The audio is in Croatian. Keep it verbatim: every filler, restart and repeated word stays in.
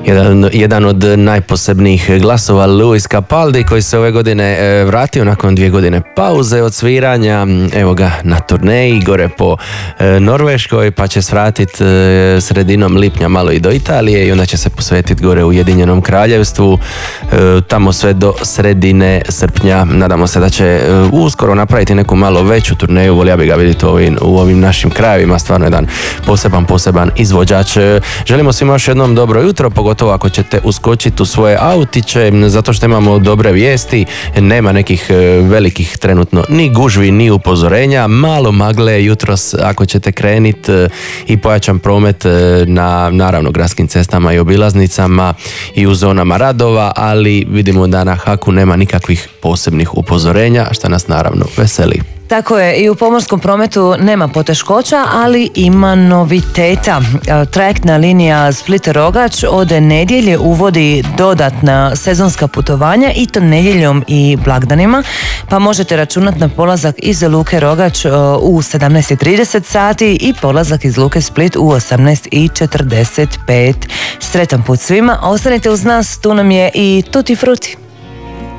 jedan, jedan od najposebnijih glasova, Lewis Capaldi, koji se ove godine vratio nakon dvije godine pauze od sviranja. Evo ga na turneji gore po Norveškoj, pa će svratiti sredinom lipnja malo i do Italije i onda će se posvetiti gore u Ujedinjenom Kraljevstvu, tamo sve do sredine srpnja. Nadamo se da će uskoro napraviti neku malo veću turneju, volio bi ga vidjeti u ovim, u ovim našim krajevima, stvarno jedan poseban, poseban izvođač. Želimo svima još jednom dobro jutro, pogotovo ako ćete uskočiti u svoje autiće, zato što imamo dobre vijesti, nema nekih velikih trenutno ni gužvi, ni upozorenja, malo magle jutros ako ćete kreniti i pojačan promet na naravno gradskim cestama i obilaznicama i u zonama radova, ali vidimo da na Haku nema nikakvih posebnih upozorenja, što nas naravno veseli. Tako je, i u pomorskom prometu nema poteškoća, ali ima noviteta. Trajektna linija Split-Rogač od nedjelje uvodi dodatna sezonska putovanja i to nedjeljom i blagdanima, pa možete računati na polazak iz Luke Rogač u sedamnaest i trideset sati i polazak iz Luke Split u osamnaest i četrdeset pet. Sretan put svima, ostanite uz nas, tu nam je i Tutti Frutti.